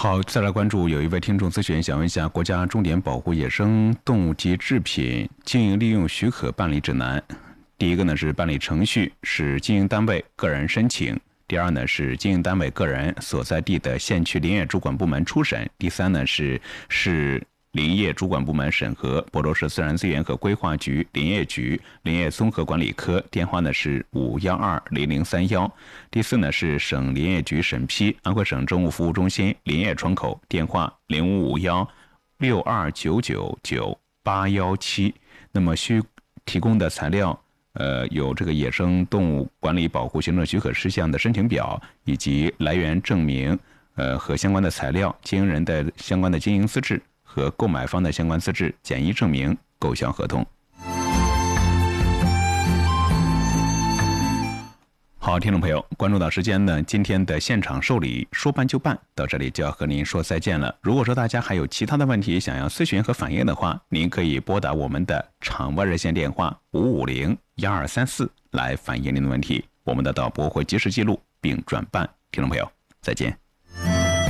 好，再来关注有一位听众咨询，想问一下国家重点保护野生动物及制品经营利用许可办理指南。第一个呢是办理程序是经营单位个人申请，第二呢是经营单位个人所在地的县区林业主管部门初审，第三呢是林业主管部门审核，亳州市自然资源和规划局林业局林业综合管理科，电话呢是5120031。第四呢是省林业局审批，安徽省政务服务中心林业窗口，电话055162999817。那么需提供的材料有这个野生动物管理保护行政许可事项的申请表，以及来源证明和相关的材料，经营人的相关的经营资质和购买方的相关资质、简易证明、购销合同。好，听众朋友，关注到时间呢，今天的现场受理说办就办到这里就要和您说再见了。如果说大家还有其他的问题想要咨询和反映的话，您可以拨打我们的场外热线电话5501234来反映您的问题，我们的导播会及时记录并转办。听众朋友，再见。